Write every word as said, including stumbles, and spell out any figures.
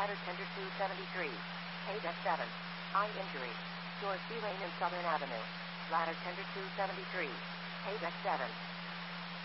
Ladder tender two seventy-three. Paid F seven. Eye injury. Door C lane in Southern Avenue. Ladder tender two seventy-three. Paid F seven.